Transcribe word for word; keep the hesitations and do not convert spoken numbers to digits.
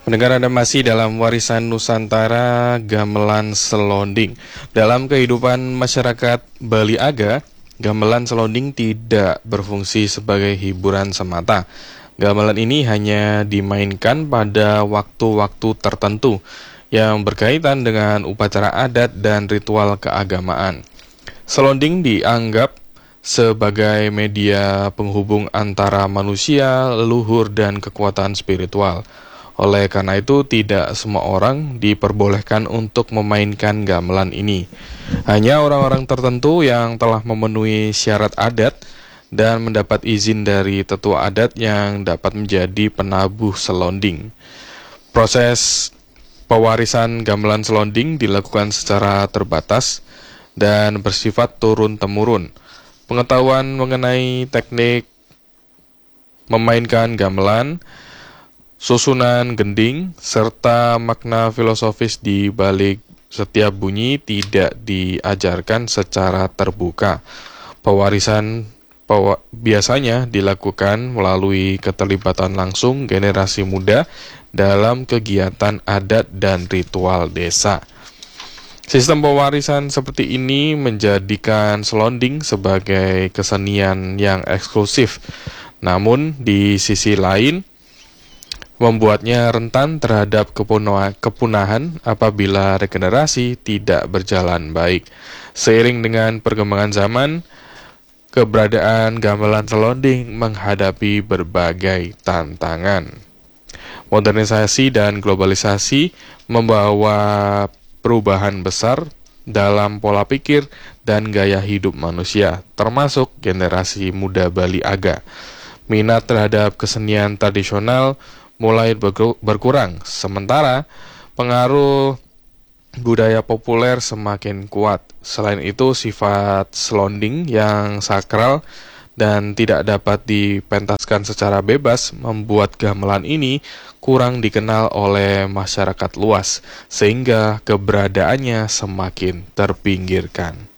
Pendengar, Anda masih dalam warisan Nusantara Gamelan Selonding. Dalam kehidupan masyarakat Bali Aga, gamelan selonding tidak berfungsi sebagai hiburan semata. Gamelan ini hanya dimainkan pada waktu-waktu tertentu yang berkaitan dengan upacara adat dan ritual keagamaan. Selonding dianggap sebagai media penghubung antara manusia, leluhur, dan kekuatan spiritual. Oleh karena itu, tidak semua orang diperbolehkan untuk memainkan gamelan ini. Hanya orang-orang tertentu yang telah memenuhi syarat adat dan mendapat izin dari tetua adat yang dapat menjadi penabuh selonding. Proses pewarisan gamelan selonding dilakukan secara terbatas dan bersifat turun-temurun. Pengetahuan mengenai teknik memainkan gamelan, susunan gending, serta makna filosofis di balik setiap bunyi tidak diajarkan secara terbuka. Pewarisan pewa- biasanya dilakukan melalui keterlibatan langsung generasi muda dalam kegiatan adat dan ritual desa. Sistem pewarisan seperti ini menjadikan selonding sebagai kesenian yang eksklusif. Namun di sisi lain, membuatnya rentan terhadap kepunahan apabila regenerasi tidak berjalan baik. Seiring dengan perkembangan zaman, keberadaan gamelan selonding menghadapi berbagai tantangan. Modernisasi dan globalisasi membawa perubahan besar dalam pola pikir dan gaya hidup manusia, termasuk generasi muda Bali Aga. Minat terhadap kesenian tradisional mulai berkurang, sementara pengaruh budaya populer semakin kuat. Selain itu, sifat selonding yang sakral dan tidak dapat dipentaskan secara bebas membuat gamelan ini kurang dikenal oleh masyarakat luas, sehingga keberadaannya semakin terpinggirkan.